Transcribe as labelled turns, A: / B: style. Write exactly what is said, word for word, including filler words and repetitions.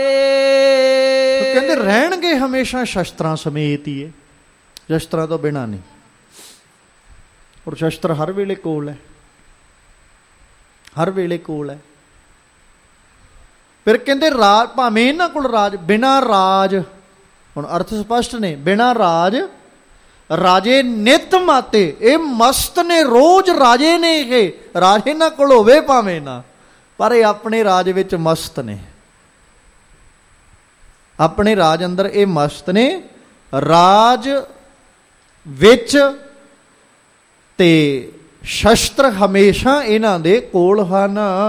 A: ਕਹਿੰਦੇ ਰਹਿਣਗੇ ਹਮੇਸ਼ਾ ਸ਼ਸਤਰਾਂ ਸਮੇਤ ਹੀ ਹੈ, ਸ਼ਸਤਰਾਂ ਤੋਂ ਬਿਨਾਂ ਨਹੀਂ। ਔਰ ਸ਼ਸਤਰ ਹਰ ਵੇਲੇ ਕੋਲ ਹੈ, ਹਰ ਵੇਲੇ ਕੋਲ ਹੈ। ਫਿਰ ਕਹਿੰਦੇ ਰਾਜ, ਭਾਵੇਂ ਇਹਨਾਂ ਕੋਲ ਰਾਜ, ਬਿਨਾਂ ਰਾਜ, ਹੁਣ ਅਰਥ ਸਪਸ਼ਟ ਨੇ, ਬਿਨਾਂ ਰਾਜ ਰਾਜੇ ਨਿਤ ਮਾਤੇ। ਇਹ ਮਸਤ ਨੇ, ਰੋਜ਼ ਰਾਜੇ ਨੇ। ਇਹ ਰਾਜ ਇਹਨਾਂ ਕੋਲ ਹੋਵੇ ਭਾਵੇਂ ਨਾ, ਪਰ ਇਹ ਆਪਣੇ ਰਾਜ ਵਿੱਚ ਮਸਤ ਨੇ, ਆਪਣੇ ਰਾਜ ਅੰਦਰ ਇਹ ਮਸਤ ਨੇ। ਰਾਜ ਵਿੱਚ ਤੇ ਸ਼ਸਤਰ ਹਮੇਸ਼ਾ ਇਹਨਾਂ ਦੇ ਕੋਲ ਹਨ।